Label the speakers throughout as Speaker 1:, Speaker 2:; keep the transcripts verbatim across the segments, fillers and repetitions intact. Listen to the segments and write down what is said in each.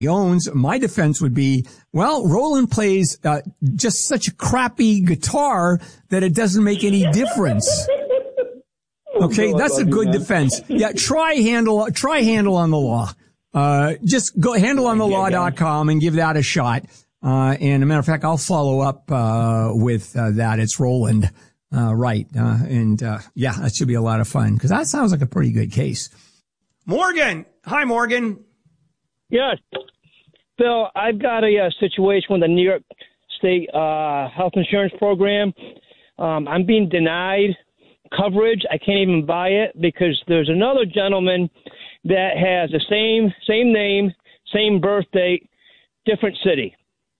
Speaker 1: owns, my defense would be, well, Roland plays uh, just such a crappy guitar that it doesn't make any difference. Okay, that's a good defense. Yeah, try handle, try handle on the law. Uh, just go handle on the law dot com and give that a shot. Uh, and a matter of fact, I'll follow up, uh, with, uh, that. It's Roland, uh, right. Uh, and, uh, yeah, that should be a lot of fun because that sounds like a pretty good case. Morgan. Hi, Morgan.
Speaker 2: Yes. Bill, I've got a, uh situation with the New York State, uh, health insurance program. Um, I'm being denied coverage. I can't even buy it because there's another gentleman that has the same, same name, same birth date, different city.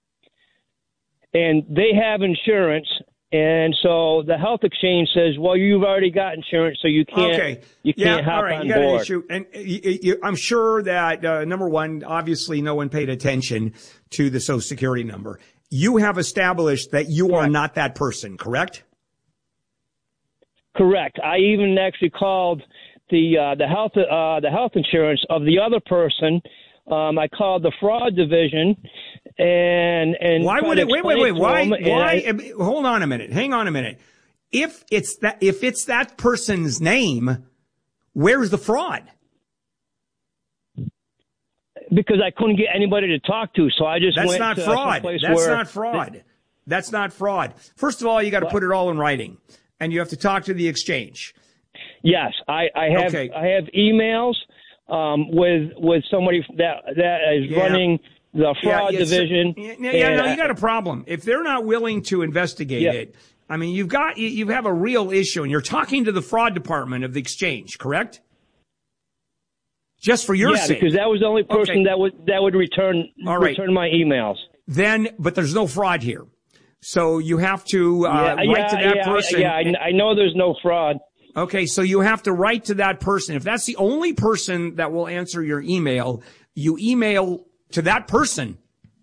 Speaker 2: And they have insurance, and so the health exchange says, "Well, you've already got insurance, so you can't.
Speaker 1: Okay.
Speaker 2: You can't
Speaker 1: yeah,
Speaker 2: hop
Speaker 1: all right.
Speaker 2: on
Speaker 1: you got
Speaker 2: board."
Speaker 1: An issue. And you, you, I'm sure that uh, number one, obviously, no one paid attention to the Social Security number. You have established that you
Speaker 2: Correct.
Speaker 1: are not that person, correct?
Speaker 2: Correct. I even actually called the uh, the health uh, the health insurance of the other person. Um, I called the fraud division, and and
Speaker 1: why would it? Wait, wait, wait. Why? Why?
Speaker 2: I,
Speaker 1: hold on a minute. Hang on a minute. If it's that, if it's that person's name, where's the fraud?
Speaker 2: Because I couldn't get anybody to talk to, so I just
Speaker 1: That's
Speaker 2: went
Speaker 1: not
Speaker 2: to
Speaker 1: fraud.
Speaker 2: place
Speaker 1: That's
Speaker 2: where
Speaker 1: not fraud. That's not fraud. First of all, you got to put it all in writing, and you have to talk to the exchange.
Speaker 2: Yes, I, I have.
Speaker 1: Okay.
Speaker 2: I have emails. Um, with with somebody that that is
Speaker 1: Yeah.
Speaker 2: running the fraud
Speaker 1: yeah,
Speaker 2: division.
Speaker 1: Yeah, yeah no, you got a problem. If they're not willing to investigate
Speaker 2: yeah.
Speaker 1: it, I mean, you've got you, you have a real issue, and you're talking to the fraud department of the exchange, correct? Just for your
Speaker 2: yeah,
Speaker 1: sake.
Speaker 2: because that was the only person
Speaker 1: Okay.
Speaker 2: that would that would return
Speaker 1: All right.
Speaker 2: return my emails.
Speaker 1: Then, but there's no fraud here, so you have to uh,
Speaker 2: yeah,
Speaker 1: write
Speaker 2: yeah,
Speaker 1: to that
Speaker 2: yeah,
Speaker 1: person.
Speaker 2: Yeah, I, I know there's no fraud.
Speaker 1: Okay, so you have to write to that person. If that's the only person that will answer your email, you email to that person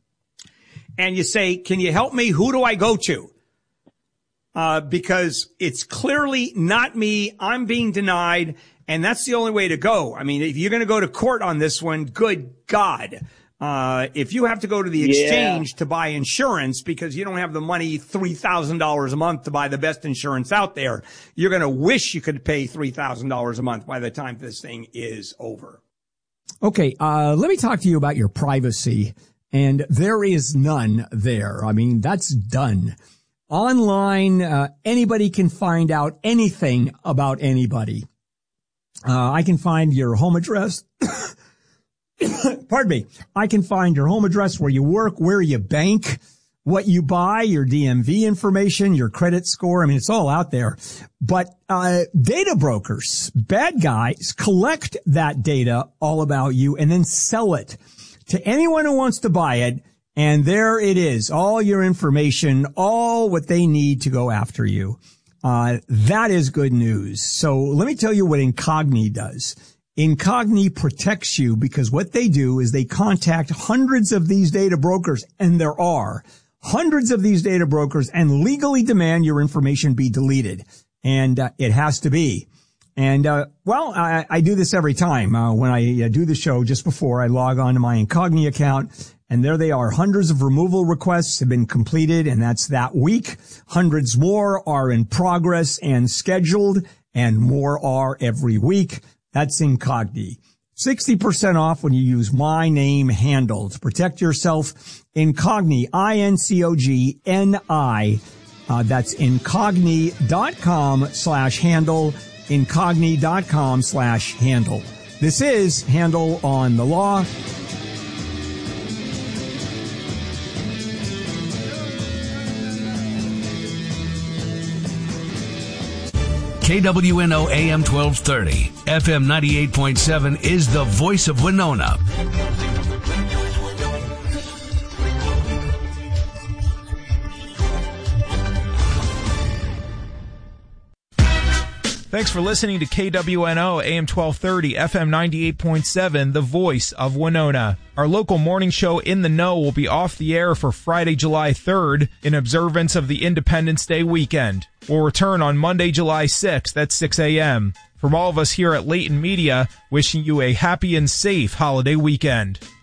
Speaker 1: and you say, "Can you help me? Who do I go to?" Uh, because it's clearly not me. I'm being denied, and that's the only way to go. I mean, if you're going to go to court on this one, good God. Uh, if you have to go to the exchange
Speaker 2: yeah.
Speaker 1: to buy insurance because you don't have the money, three thousand dollars a month to buy the best insurance out there, you're going to wish you could pay three thousand dollars a month by the time this thing is over. Okay. Uh, let me talk to you about your privacy. And there is none there. I mean, that's done. Online, uh, anybody can find out anything about anybody. Uh, I can find your home address. Pardon me. I can find your home address, where you work, where you bank, what you buy, your D M V information, your credit score. I mean, it's all out there. But uh data brokers, bad guys, collect that data all about you and then sell it to anyone who wants to buy it. And there it is, all your information, all what they need to go after you. Uh that is good news. So let me tell you what Incogni does. Incogni protects you because what they do is they contact hundreds of these data brokers, and there are hundreds of these data brokers, and legally demand your information be deleted. And uh, it has to be. And, uh, well, I, I do this every time. Uh, when I uh, do the show, just before I log on to my Incogni account, and there they are. Hundreds of removal requests have been completed, and that's that week. Hundreds more are in progress and scheduled, and more are every week. That's Incogni. sixty percent off when you use my name handle to protect yourself. Incogni, I N C O G N I. Uh, that's incogni.com slash handle. Incogni.com slash handle. This is Handle on the Law.
Speaker 3: K W N O A M twelve thirty, F M ninety-eight point seven is the voice of Winona.
Speaker 4: Thanks for listening to K W N O A M twelve thirty, F M ninety-eight point seven, the voice of Winona. Our local morning show In the Know will be off the air for Friday, July third, in observance of the Independence Day weekend. We'll return on Monday, July sixth at six a.m. From all of us here at Leighton Media, wishing you a happy and safe holiday weekend.